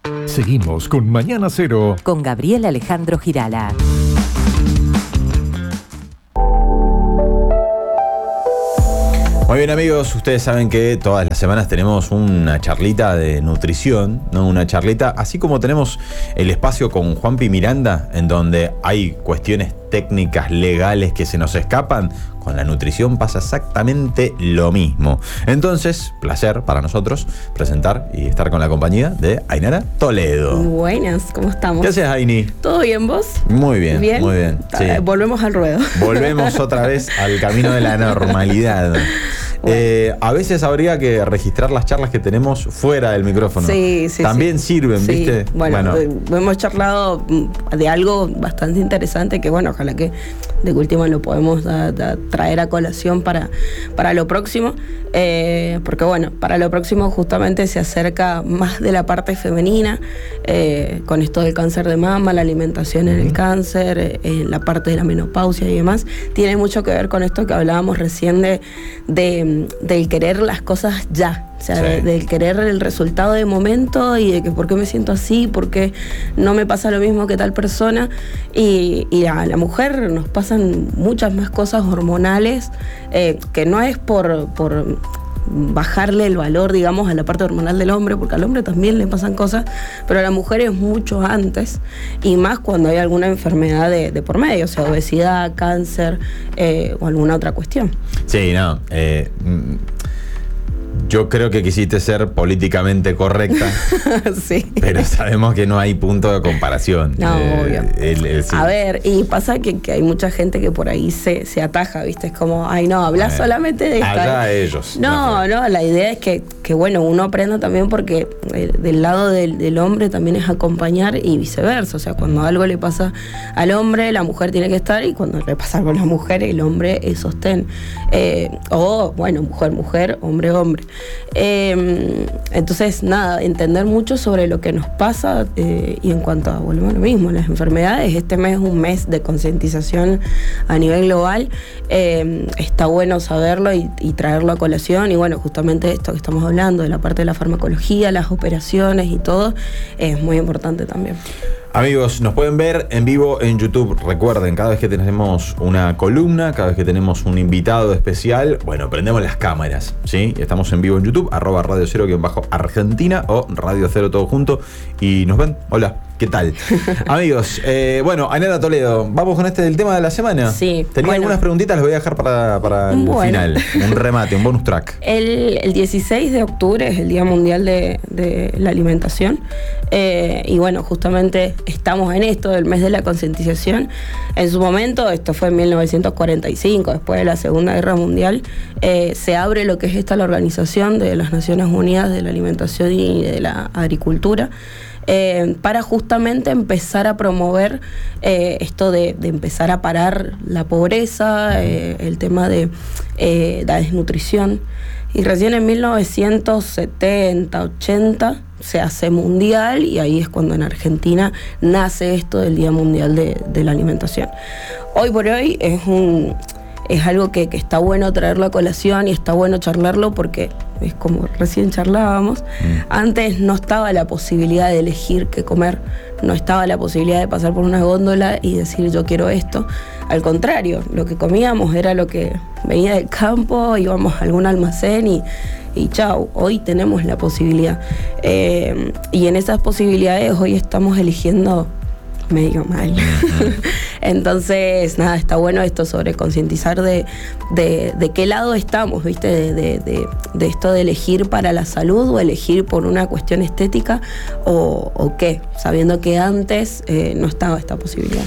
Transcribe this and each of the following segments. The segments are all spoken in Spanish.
Seguimos con Mañana Cero. Con Gabriel Alejandro Girala. Muy bien, amigos, ustedes saben que todas las semanas tenemos una charlita de nutrición, ¿no? Una charlita, así como tenemos el espacio con Juanpi Miranda, en donde hay cuestiones técnicas, legales que se nos escapan. Con la nutrición pasa exactamente lo mismo. Entonces, placer para nosotros presentar y estar con la compañía de Ainara Toledo. Buenas, ¿cómo estamos? ¿Qué haces, Aini? ¿Todo bien, vos? Muy bien, ¿Bien? muy bien. Sí. Volvemos al ruedo. Volvemos otra vez al camino de la normalidad. Bueno. A veces habría que registrar las charlas que tenemos fuera del micrófono. Sí. También sirven, sí. ¿Viste? Bueno, hemos charlado de algo bastante interesante que, bueno, ojalá que de última lo podemos traer a colación para lo próximo. Porque, bueno, para lo próximo justamente se acerca más de la parte femenina, con esto del cáncer de mama, la alimentación en el cáncer, la parte de la menopausia y demás. Tiene mucho que ver con esto que hablábamos recién del querer las cosas ya. O sea, sí. del querer el resultado de momento y de que por qué me siento así, por qué no me pasa lo mismo que tal persona. Y a la mujer nos pasan muchas más cosas hormonales, que no es por bajarle el valor, digamos, a la parte hormonal del hombre, porque al hombre también le pasan cosas, pero a la mujer es mucho antes, y más cuando hay alguna enfermedad de por medio, o sea, obesidad, cáncer, o alguna otra cuestión. Sí, no. Yo creo que quisiste ser políticamente correcta, sí. Pero sabemos que no hay punto de comparación. No, obvio. Sí. A ver, y pasa que hay mucha gente que por ahí se ataja, ¿viste? Es como, ay, no, hablas solamente de esta. Allá ellos. No, la idea es que bueno, uno aprenda también porque del lado del hombre también es acompañar y viceversa. O sea, cuando algo le pasa al hombre, la mujer tiene que estar, y cuando le pasa algo a la mujer, el hombre es sostén. O, bueno, mujer, hombre. Entonces, nada, entender mucho sobre lo que nos pasa, y en cuanto a, volvemos a lo mismo, las enfermedades, este mes es un mes de concientización a nivel global. Está bueno saberlo y traerlo a colación, y bueno, justamente esto que estamos hablando, de la parte de la farmacología, las operaciones y todo, es muy importante también. Amigos, nos pueden ver en vivo en YouTube. Recuerden, cada vez que tenemos una columna, cada vez que tenemos un invitado especial, bueno, prendemos las cámaras, ¿sí? Estamos en vivo en YouTube, @Radio Cero_Argentina o Radio Cero todo junto, y nos ven. Hola, ¿qué tal? Amigos, bueno, Ainara Toledo, vamos con el tema de la semana. Sí. Tenía algunas preguntitas, las voy a dejar para el final. Un remate, un bonus track. El 16 de octubre es el Día Mundial de la Alimentación. Y bueno, justamente estamos en esto del mes de la concientización. En su momento, esto fue en 1945, después de la Segunda Guerra Mundial, se abre lo que es la Organización de las Naciones Unidas de la Alimentación y de la Agricultura, para justamente empezar a promover esto de empezar a parar la pobreza, el tema de la desnutrición. Y recién en 1970, 80 se hace mundial, y ahí es cuando en Argentina nace esto del Día Mundial de la Alimentación. Hoy por hoy es algo que está bueno traerlo a colación y está bueno charlarlo, porque es como recién charlábamos. Antes no estaba la posibilidad de elegir qué comer, no estaba la posibilidad de pasar por una góndola y decir yo quiero esto. Al contrario, lo que comíamos era lo que venía del campo, íbamos a algún almacén y chau, hoy tenemos la posibilidad. Y en esas posibilidades hoy estamos eligiendo medio mal. Entonces, nada, está bueno esto sobre concientizar de qué lado estamos, ¿viste? De esto de elegir para la salud o elegir por una cuestión estética o qué, sabiendo que antes no estaba esta posibilidad.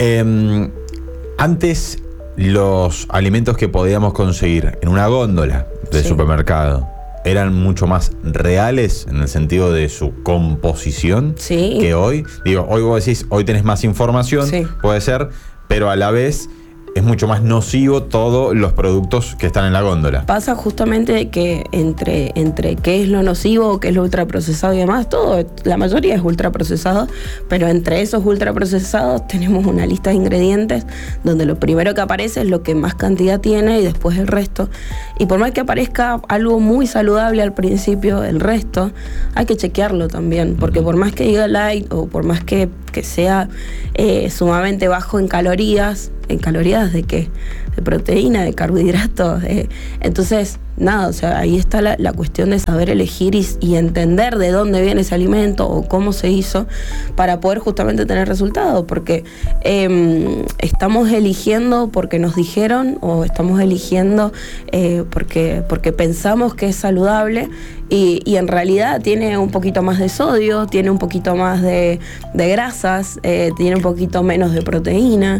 Antes, los alimentos que podíamos conseguir en una góndola de supermercado eran mucho más reales en el sentido de su composición que hoy. Digo, hoy vos decís, hoy tenés más información, puede ser, pero a la vez es mucho más nocivo todos los productos que están en la góndola. Pasa justamente que entre qué es lo nocivo, qué es lo ultraprocesado y demás, todo, la mayoría es ultraprocesado, pero entre esos ultraprocesados tenemos una lista de ingredientes donde lo primero que aparece es lo que más cantidad tiene y después el resto. Y por más que aparezca algo muy saludable al principio, el resto, hay que chequearlo también, porque por más que diga light o por más que sea sumamente bajo en calorías ¿de qué? De proteína, de carbohidratos. Entonces, nada, o sea, ahí está la cuestión de saber elegir y entender de dónde viene ese alimento o cómo se hizo para poder justamente tener resultados, porque estamos eligiendo porque nos dijeron o estamos eligiendo porque pensamos que es saludable y en realidad tiene un poquito más de sodio, tiene un poquito más de grasas, tiene un poquito menos de proteína.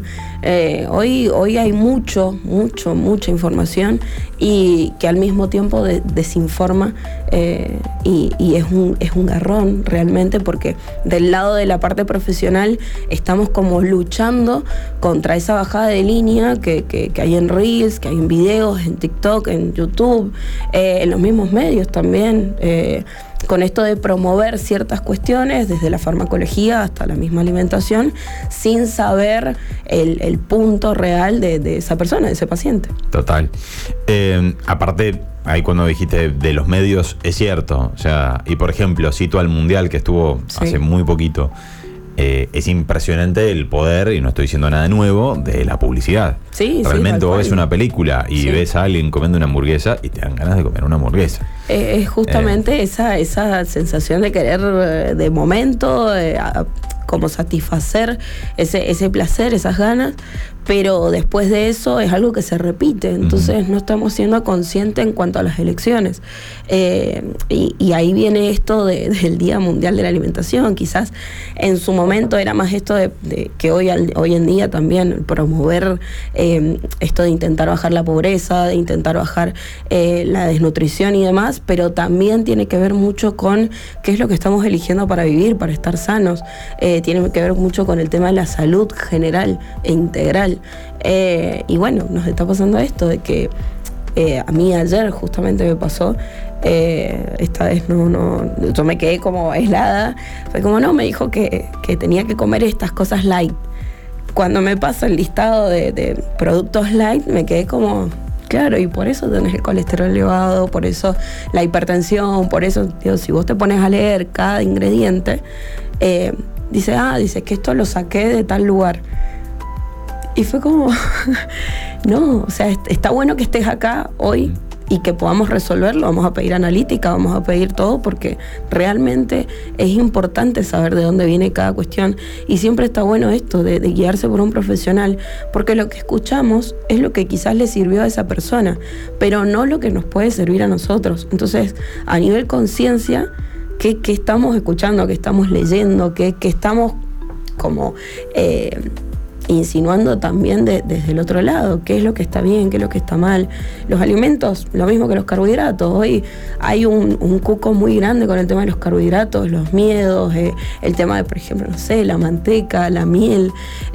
Hoy hay mucha información y que al mismo tiempo desinforma y es un garrón realmente, porque del lado de la parte profesional estamos como luchando contra esa bajada de línea que hay en Reels, que hay en videos, en TikTok, en YouTube, en los mismos medios también, con esto de promover ciertas cuestiones desde la farmacología hasta la misma alimentación sin saber el punto real de esa persona, de ese paciente. Total. Aparte, ahí cuando dijiste de los medios, es cierto. O sea, y por ejemplo, cito al Mundial que estuvo hace muy poquito. Es impresionante el poder, y no estoy diciendo nada nuevo, de la publicidad. Sí, realmente vos ves una película y ves a alguien comiendo una hamburguesa y te dan ganas de comer una hamburguesa. Es justamente esa sensación de querer de momento, como satisfacer ese placer, esas ganas, pero después de eso es algo que se repite, entonces no estamos siendo conscientes en cuanto a las elecciones. Y ahí viene esto del Día Mundial de la Alimentación. Quizás en su momento era más esto de que hoy en día también promover esto de intentar bajar la pobreza, de intentar bajar la desnutrición y demás, pero también tiene que ver mucho con qué es lo que estamos eligiendo para vivir, para estar sanos. Tiene que ver mucho con el tema de la salud general e integral. Y bueno, nos está pasando esto de que a mí ayer justamente me pasó, esta vez no, yo me quedé como aislada, fue como me dijo que tenía que comer estas cosas light. Cuando me pasa el listado de productos light, me quedé como, claro, y por eso tenés el colesterol elevado, por eso la hipertensión, por eso, tío, si vos te pones a leer cada ingrediente, dice que esto lo saqué de tal lugar. Y fue como, no, o sea, está bueno que estés acá hoy y que podamos resolverlo. Vamos a pedir analítica, vamos a pedir todo, porque realmente es importante saber de dónde viene cada cuestión. Y siempre está bueno esto de guiarse por un profesional, porque lo que escuchamos es lo que quizás le sirvió a esa persona, pero no lo que nos puede servir a nosotros. Entonces, a nivel conciencia, ¿qué estamos escuchando? ¿Qué estamos leyendo? ¿Qué estamos como insinuando también desde el otro lado? ¿Qué es lo que está bien? ¿Qué es lo que está mal? Los alimentos, lo mismo que los carbohidratos. Hoy hay un cuco muy grande con el tema de los carbohidratos, los miedos, el tema de, por ejemplo, no sé, la manteca, la miel,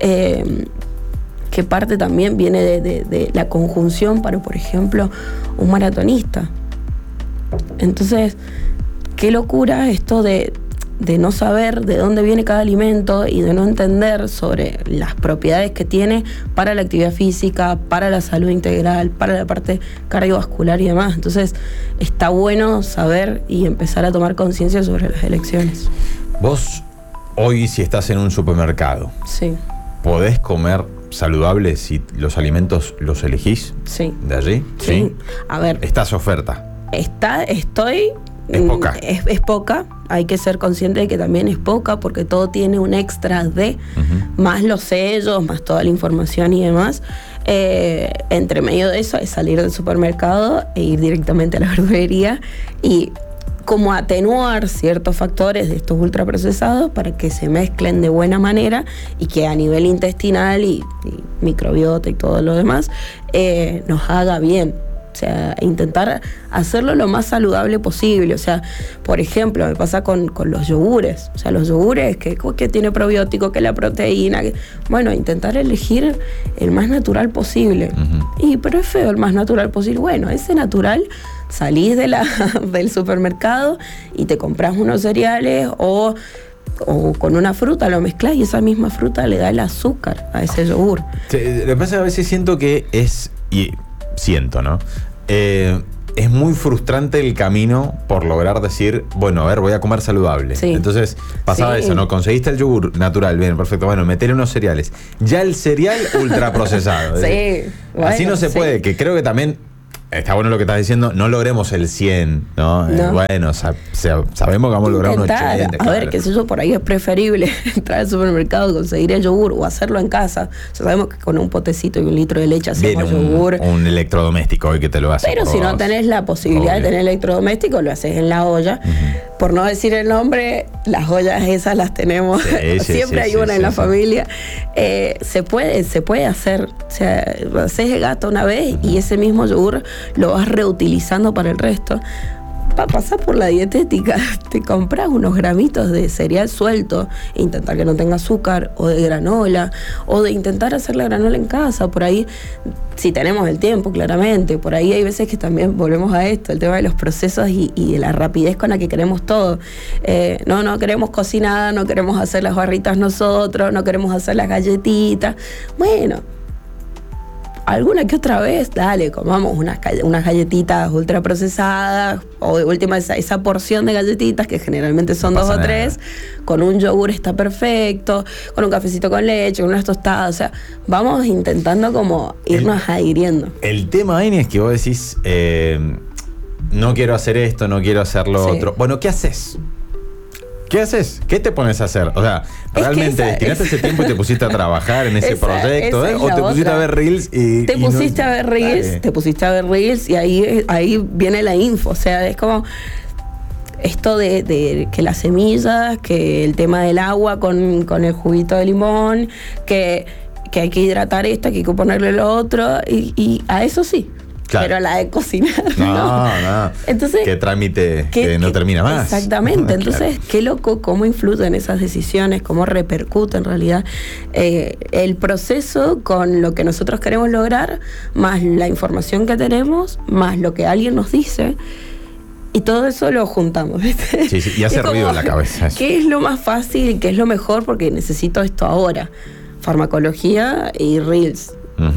que parte también viene de la conjunción para, por ejemplo, un maratonista. Entonces, qué locura esto de no saber de dónde viene cada alimento y de no entender sobre las propiedades que tiene para la actividad física, para la salud integral, para la parte cardiovascular y demás. Entonces, está bueno saber y empezar a tomar conciencia sobre las elecciones. Vos, hoy, si estás en un supermercado, sí, ¿podés comer saludable si los alimentos los elegís? Sí. ¿De allí? Sí. A ver. ¿Estás oferta? Es poca. Es poca. Hay que ser consciente de que también es poca, porque todo tiene un extra más los sellos, más toda la información y demás. Entre medio de eso es salir del supermercado e ir directamente a la verdulería y como atenuar ciertos factores de estos ultraprocesados para que se mezclen de buena manera y que a nivel intestinal y microbiota y todo lo demás nos haga bien. sea, intentar hacerlo lo más saludable posible. O sea, por ejemplo, me pasa con los yogures. O sea, los yogures que tiene probiótico, que la proteína. Bueno, intentar elegir el más natural posible. Pero es feo el más natural posible. Bueno, ese natural, salís del supermercado y te compras unos cereales o con una fruta lo mezclás y esa misma fruta le da el azúcar a ese yogur. Lo que pasa es que a veces siento que ¿no? Es muy frustrante el camino por lograr decir, bueno, a ver, voy a comer saludable. Sí. Entonces pasaba eso, ¿no? Conseguiste el yogur natural, bien, perfecto, bueno, meterle unos cereales. Ya el cereal ultraprocesado. Sí. Bueno, así no se puede, que creo que también está bueno lo que estás diciendo, no logremos el 100, ¿no? Bueno, sabemos que vamos a lograr un 80. A ver, qué sé yo, por ahí es preferible entrar al supermercado, conseguir el yogur o hacerlo en casa. O sea, sabemos que con un potecito y un litro de leche hacemos yogur. Un electrodoméstico hoy que te lo hace. Pero si no tenés la posibilidad de tener electrodoméstico, lo haces en la olla. Por no decir el nombre, las ollas esas las tenemos. Siempre hay una en la familia. Se puede hacer. O sea, haces el gasto una vez y ese mismo yogur lo vas reutilizando para el resto. Para pasar por la dietética, te compras unos gramitos de cereal suelto e intentar que no tenga azúcar, o de granola, o de intentar hacer la granola en casa. Por ahí, si tenemos el tiempo, claramente. Por ahí hay veces que también volvemos a esto, el tema de los procesos y de la rapidez con la que queremos todo. No queremos cocinar, no queremos hacer las barritas nosotros, no queremos hacer las galletitas. Bueno, alguna que otra vez, dale, comamos unas galletitas ultraprocesadas, o de última esa porción de galletitas, que generalmente son 2 o 3, con un yogur está perfecto, con un cafecito con leche, con unas tostadas. O sea, vamos intentando como irnos adhiriendo. El tema, Aini, es que vos decís, no quiero hacer esto, no quiero hacer lo otro. Bueno, ¿qué haces? ¿Qué haces? ¿Qué te pones a hacer? O sea, ¿realmente destinaste ese tiempo y te pusiste a trabajar en ese proyecto? ¿O te pusiste a ver Reels y te pusiste a ver Reels y ahí viene la info? O sea, es como esto de que las semillas, que el tema del agua con el juguito de limón, que hay que hidratar esto, que hay que ponerle lo otro, y a eso sí. Claro. Pero la de cocinar, no. Entonces, qué trámite que no termina más. Exactamente. Entonces, claro. Qué loco cómo influyen esas decisiones, cómo repercute en realidad el proceso con lo que nosotros queremos lograr, más la información que tenemos, más lo que alguien nos dice. Y todo eso lo juntamos, ¿viste? Sí, y hace ruido en la cabeza. Eso. ¿Qué es lo más fácil? ¿Qué es lo mejor? Porque necesito esto ahora. Farmacología y Reels.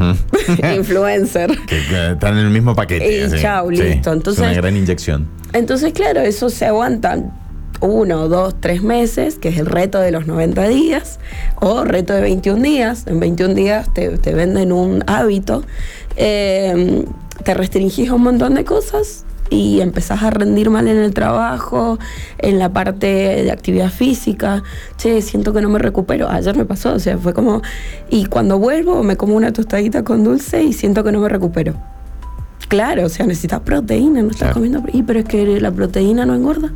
Influencer que están en el mismo paquete y chau, listo. Entonces, es una gran inyección. Entonces, claro, eso se aguanta 1, 2, 3 meses, que es el reto de los 90 días, o reto de 21 días. En 21 días te venden un hábito, te restringís a un montón de cosas y empezás a rendir mal en el trabajo, en la parte de actividad física. Che, siento que no me recupero. Ayer me pasó, o sea, fue como... Y cuando vuelvo me como una tostadita con dulce y siento que no me recupero. Claro, o sea, necesitas proteína, no estás comiendo... Pero es que la proteína no engorda.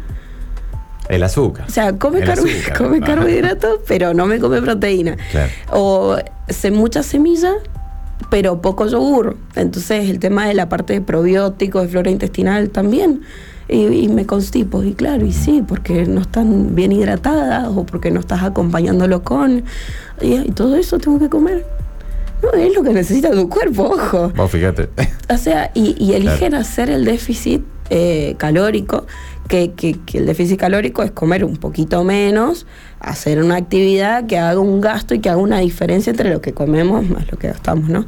El azúcar. O sea, come carbohidratos, pero no me come proteína. Claro. O mucha semilla, pero poco yogur. Entonces el tema de la parte de probióticos, de flora intestinal también. Y me constipo. Y claro, y sí, porque no están bien hidratadas o porque no estás acompañándolo con... Y todo eso tengo que comer. No, es lo que necesita tu cuerpo, ojo. Vos fíjate. O sea, y eligen hacer el déficit calórico, que el déficit calórico es comer un poquito menos, hacer una actividad que haga un gasto y que haga una diferencia entre lo que comemos más lo que gastamos, ¿no?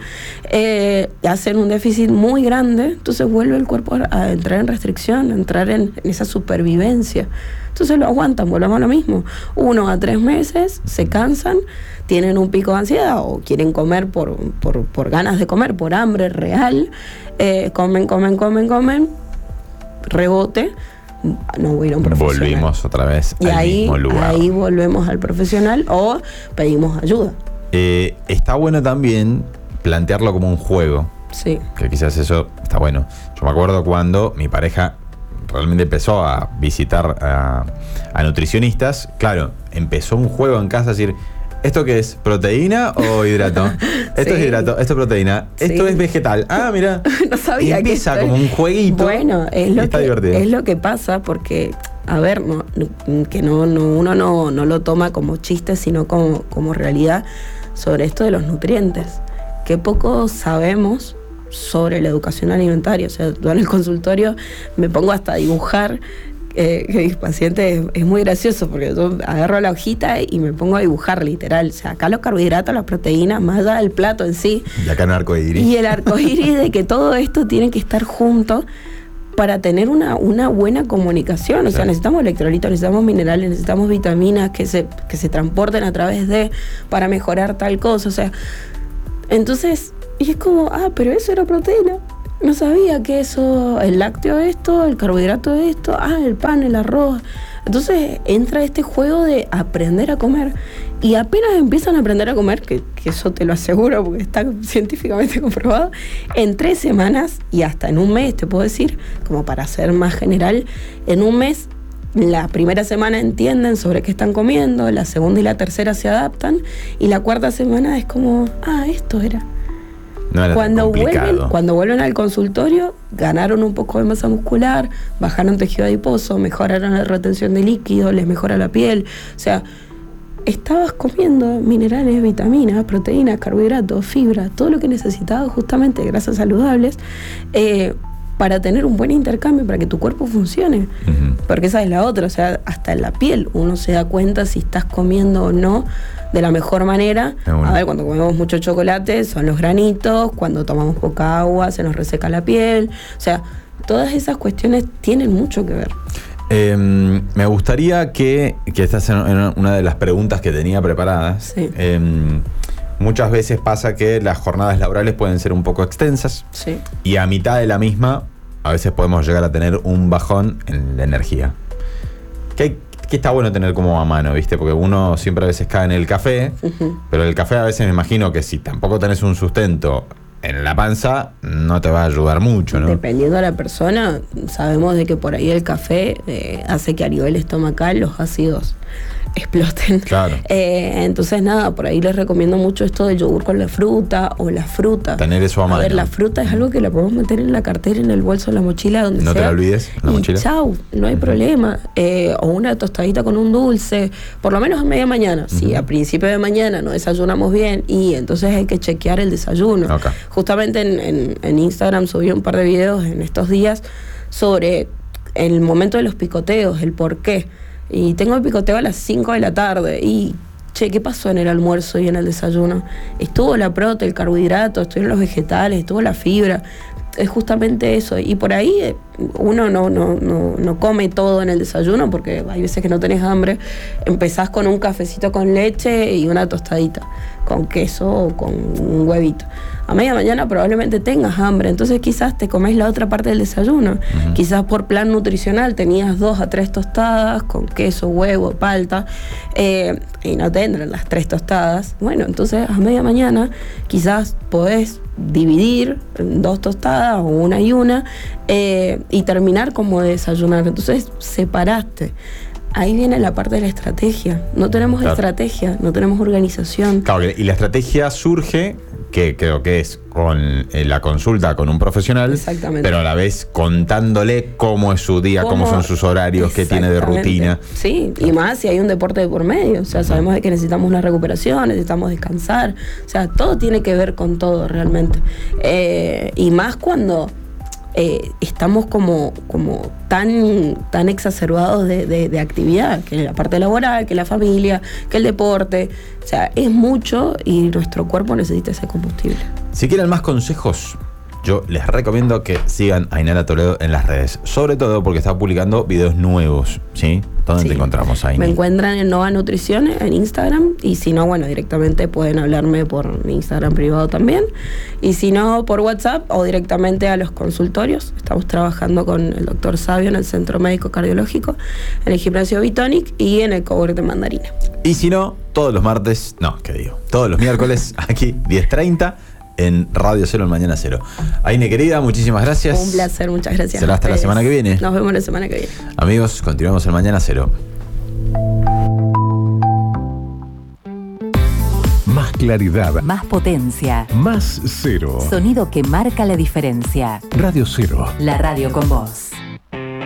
Hacen un déficit muy grande, entonces vuelve el cuerpo a entrar en restricción, a entrar en esa supervivencia. Entonces lo aguantan, volvemos a lo mismo. 1 a 3 meses, se cansan, tienen un pico de ansiedad o quieren comer por ganas de comer, por hambre real, comen, rebote, no voy a ir a un profesional. Volvimos otra vez y al mismo lugar. Ahí volvemos al profesional o pedimos ayuda. Está bueno también plantearlo como un juego. Sí. Que quizás eso está bueno. Yo me acuerdo cuando mi pareja realmente empezó a visitar a nutricionistas. Claro, empezó un juego en casa, es decir, ¿Esto qué es? ¿Proteína o hidrato? Esto es hidrato, esto es proteína. Esto es vegetal. Ah, mira. No sabía que empieza como un jueguito. Bueno, está divertido. Es lo que pasa porque, a ver, uno no lo toma como chiste, sino como realidad sobre esto de los nutrientes. Que poco sabemos sobre la educación alimentaria. O sea, yo en el consultorio me pongo hasta a dibujar. Que mis pacientes es muy gracioso porque yo agarro la hojita y me pongo a dibujar literal. O sea, acá los carbohidratos, las proteínas, más allá del plato en sí. Y acá en arcoíris. Y el arcoíris de que todo esto tiene que estar junto para tener una buena comunicación. O sea, necesitamos electrolitos, necesitamos minerales, necesitamos vitaminas que se transporten a través de para mejorar tal cosa. O sea, entonces, y es como, pero eso era proteína. No sabía que eso, el lácteo esto, el carbohidrato esto, el pan, el arroz. Entonces entra este juego de aprender a comer. Y apenas empiezan a aprender a comer, que eso te lo aseguro porque está científicamente comprobado, en 3 semanas y hasta en un mes, te puedo decir, como para ser más general, en un mes, la primera semana entienden sobre qué están comiendo, la segunda y la tercera se adaptan, y la cuarta semana es como, esto era. No era cuando complicado. vuelven al consultorio, ganaron un poco de masa muscular, bajaron tejido adiposo, mejoraron la retención de líquido, les mejora la piel. O sea, estabas comiendo minerales, vitaminas, proteínas, carbohidratos, fibra, todo lo que necesitabas justamente, grasas saludables, para tener un buen intercambio, para que tu cuerpo funcione. Uh-huh. Porque esa es la otra, o sea, hasta en la piel uno se da cuenta si estás comiendo o no de la mejor manera. A ver, cuando comemos mucho chocolate son los granitos, cuando tomamos poca agua se nos reseca la piel. O sea, todas esas cuestiones tienen mucho que ver. Me gustaría que esta es una de las preguntas que tenía preparadas. Sí. Muchas veces pasa que las jornadas laborales pueden ser un poco extensas. Sí. Y a mitad de la misma a veces podemos llegar a tener un bajón en la energía. Que está bueno tener como a mano, ¿viste? Porque uno siempre a veces cae en el café, uh-huh. Pero el café a veces me imagino que si tampoco tenés un sustento en la panza, no te va a ayudar mucho, ¿no? Dependiendo de la persona, sabemos de que por ahí el café hace que a nivel estomacal los ácidos exploten. Claro. Entonces, nada, por ahí les recomiendo mucho esto del yogur con la fruta o la fruta. Tener eso a mano. A ver, la fruta es algo que la podemos meter en la cartera, en el bolso, en la mochila, donde no sea. No te la olvides, en la mochila. Chau, no hay problema. O una tostadita con un dulce, por lo menos a media mañana. Uh-huh. Si a principio de mañana no desayunamos bien, y entonces hay que chequear el desayuno. Okay. Justamente en Instagram subí un par de videos en estos días sobre el momento de los picoteos, el por qué. Y tengo el picoteo a las 5 de la tarde y, ¿qué pasó en el almuerzo y en el desayuno? Estuvo la prote, el carbohidrato, estuvieron los vegetales, estuvo la fibra. Es justamente eso. Y por ahí uno no come todo en el desayuno porque hay veces que no tenés hambre. Empezás con un cafecito con leche y una tostadita con queso o con un huevito. A media mañana probablemente tengas hambre, entonces quizás te comés la otra parte del desayuno. Uh-huh. Quizás por plan nutricional tenías 2 a 3 tostadas con queso, huevo, palta, y no te entran las 3 tostadas. Bueno, entonces a media mañana quizás podés dividir en 2 tostadas o una y una, y terminar como de desayunar. Entonces separaste. Ahí viene la parte de la estrategia. No tenemos estrategia, no tenemos organización. Claro, y la estrategia surge, que creo que es con la consulta con un profesional. Exactamente. Pero a la vez contándole cómo es su día, cómo son sus horarios, qué tiene de rutina. Sí, claro. Y más si hay un deporte de por medio. O sea, sabemos de que necesitamos una recuperación, necesitamos descansar. O sea, todo tiene que ver con todo realmente. Y más cuando estamos como tan exacerbados de actividad, que la parte laboral, que la familia, que el deporte. O sea, es mucho y nuestro cuerpo necesita ese combustible. Si quieren más consejos, yo les recomiendo que sigan a Ainara Toledo en las redes, sobre todo porque está publicando videos nuevos, ¿sí? ¿Dónde te encontramos, Aini? Me encuentran en Nova Nutrición en Instagram, y si no, bueno, directamente pueden hablarme por mi Instagram privado también, y si no, por WhatsApp o directamente a los consultorios. Estamos trabajando con el doctor Sabio en el Centro Médico Cardiológico, en el Gimnasio Bitonic y en el Cowork de Mandarina. Y si no, todos los miércoles, aquí, 10:30, en Radio Cero, en Mañana Cero. Aine, querida, muchísimas gracias. Un placer, muchas gracias. Será hasta la semana que viene. Nos vemos la semana que viene. Amigos, continuamos en Mañana Cero. claridad, más potencia, más cero. sonido que marca la diferencia. Radio Cero. La radio con vos.